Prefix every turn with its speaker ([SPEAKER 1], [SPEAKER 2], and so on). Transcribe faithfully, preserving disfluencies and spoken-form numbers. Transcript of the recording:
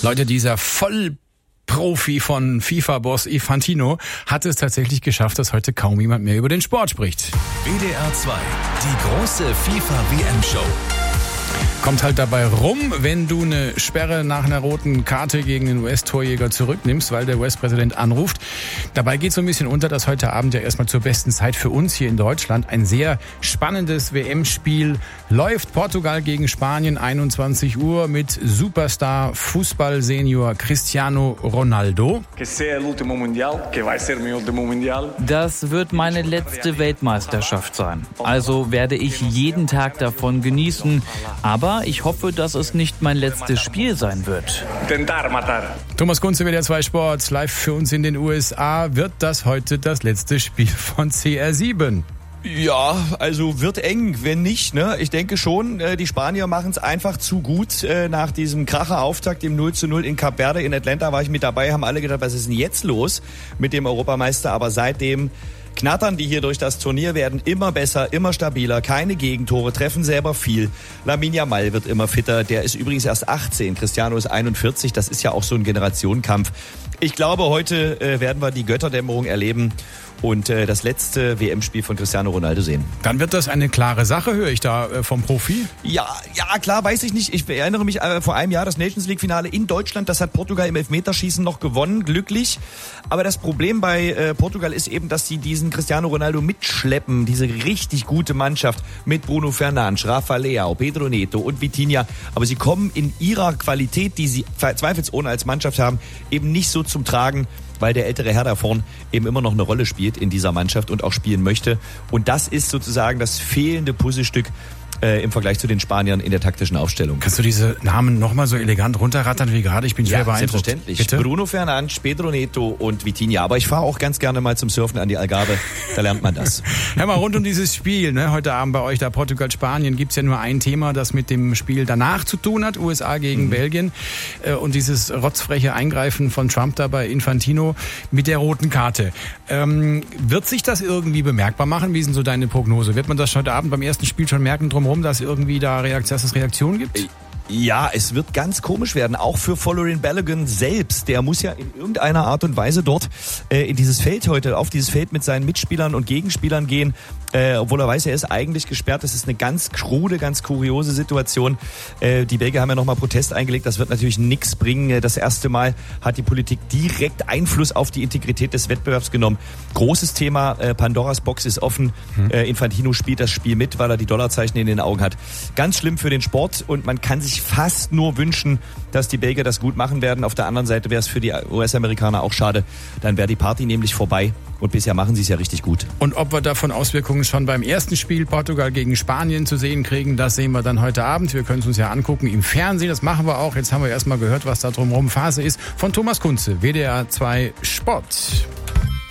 [SPEAKER 1] Leute, dieser Vollprofi von FIFA-Boss Infantino hat es tatsächlich geschafft, dass heute kaum jemand mehr über den Sport spricht.
[SPEAKER 2] W D R zwei, die große FIFA-W M-Show.
[SPEAKER 1] Kommt halt dabei rum, wenn du eine Sperre nach einer roten Karte gegen den U S-Torjäger zurücknimmst, weil der U S-Präsident anruft. Dabei geht so ein bisschen unter, dass heute Abend ja erstmal zur besten Zeit für uns hier in Deutschland ein sehr spannendes W M-Spiel läuft. Portugal gegen Spanien, einundzwanzig Uhr mit Superstar Fußball-Senior Cristiano Ronaldo.
[SPEAKER 3] Das wird meine letzte Weltmeisterschaft sein. Also werde ich jeden Tag davon genießen. Aber ich hoffe, dass es nicht mein letztes Spiel sein wird.
[SPEAKER 1] Thomas Kunze, W D R zwei Sport, live für uns in den U S A. Wird das heute das letzte Spiel von C R sieben?
[SPEAKER 4] Ja, also wird eng, wenn nicht, ne? Ich denke schon, die Spanier machen es einfach zu gut. Nach diesem Kracher-Auftakt im null zu null in Kap Verde, in Atlanta war ich mit dabei, haben alle gedacht, was ist denn jetzt los mit dem Europameister? Aber seitdem knattern die hier durch das Turnier, werden immer besser, immer stabiler, keine Gegentore, treffen selber viel. Lamine Yamal wird immer fitter, der ist übrigens erst achtzehn, Cristiano ist einundvierzig, das ist ja auch so ein Generationenkampf. Ich glaube, heute äh, werden wir die Götterdämmerung erleben und äh, das letzte W M-Spiel von Cristiano Ronaldo sehen.
[SPEAKER 1] Dann wird das eine klare Sache, höre ich da äh, vom Profi?
[SPEAKER 4] Ja, ja, klar, weiß ich nicht. Ich erinnere mich äh, vor einem Jahr das Nations League-Finale in Deutschland. Das hat Portugal im Elfmeterschießen noch gewonnen, glücklich. Aber das Problem bei äh, Portugal ist eben, dass sie diesen Cristiano Ronaldo mitschleppen, diese richtig gute Mannschaft mit Bruno Fernandes, Rafa Leao, Pedro Neto und Vitinha. Aber sie kommen in ihrer Qualität, die sie zweifelsohne als Mannschaft haben, eben nicht so zum Tragen, weil der ältere Herr da vorn eben immer noch eine Rolle spielt in dieser Mannschaft und auch spielen möchte. Und das ist sozusagen das fehlende Puzzlestück äh, im Vergleich zu den Spaniern in der taktischen Aufstellung.
[SPEAKER 1] Kannst du diese Namen nochmal so elegant runterrattern wie gerade? Ich bin schwer
[SPEAKER 4] ja,
[SPEAKER 1] beeindruckt.
[SPEAKER 4] Selbstverständlich.
[SPEAKER 1] Bitte?
[SPEAKER 4] Bruno Fernandes, Pedro Neto und Vitinha. Aber ich fahre auch ganz gerne mal zum Surfen an die Algarve. Da lernt man das.
[SPEAKER 1] Hör mal, rund um dieses Spiel, ne, heute Abend bei euch da Portugal-Spanien, gibt's ja nur ein Thema, das mit dem Spiel danach zu tun hat. U S A gegen mhm. Belgien. Äh, und dieses rotzfreche Eingreifen von Trump da bei Infantino mit der roten Karte. Ähm, wird sich das irgendwie bemerkbar machen? Wie ist denn so deine Prognose? Wird man das heute Abend beim ersten Spiel schon merken drumherum, dass irgendwie da Reakt- dass es Reaktionen gibt?
[SPEAKER 4] Ja, es wird ganz komisch werden, auch für Folarin Balogun selbst. Der muss ja in irgendeiner Art und Weise dort äh, in dieses Feld heute, auf dieses Feld mit seinen Mitspielern und Gegenspielern gehen, äh, obwohl er weiß, er ist eigentlich gesperrt. Das ist eine ganz krude, ganz kuriose Situation. Äh, die Belgier haben ja nochmal Protest eingelegt, das wird natürlich nichts bringen. Das erste Mal hat die Politik direkt Einfluss auf die Integrität des Wettbewerbs genommen. Großes Thema, äh, Pandoras Box ist offen. Hm. Äh, Infantino spielt das Spiel mit, weil er die Dollarzeichen in den Augen hat. Ganz schlimm für den Sport und man kann sich fast nur wünschen, dass die Belgier das gut machen werden. Auf der anderen Seite wäre es für die U S-Amerikaner auch schade. Dann wäre die Party nämlich vorbei. Und bisher machen sie es ja richtig gut.
[SPEAKER 1] Und ob wir davon Auswirkungen schon beim ersten Spiel Portugal gegen Spanien zu sehen kriegen, das sehen wir dann heute Abend. Wir können es uns ja angucken im Fernsehen. Das machen wir auch. Jetzt haben wir erstmal gehört, was da drumherum Phase ist. Von Thomas Kunze, W D R zwei Sport.